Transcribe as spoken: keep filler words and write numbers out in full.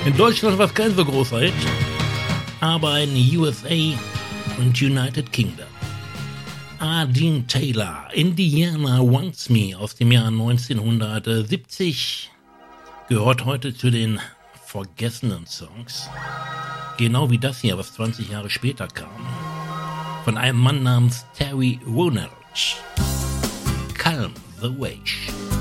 In Deutschland war es kein so großer Hit, aber in U S A und United Kingdom. Ardeen Taylor, Indiana Wants Me aus dem Jahr neunzehnhundertsiebzig, gehört heute zu den vergessenen Songs. Genau wie das hier, was zwanzig Jahre später kam. Von einem Mann namens Terry Ronald. Calm the Wave.